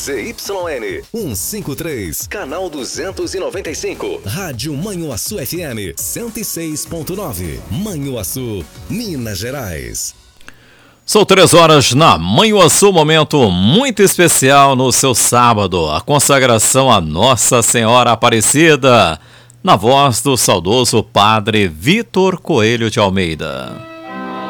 ZYN 153, canal 295. Rádio Manhuaçu FM 106.9. Manhuaçu, Minas Gerais. São 3 horas na Manhuaçu, momento muito especial no seu sábado, a consagração a Nossa Senhora Aparecida, na voz do saudoso Padre Vitor Coelho de Almeida.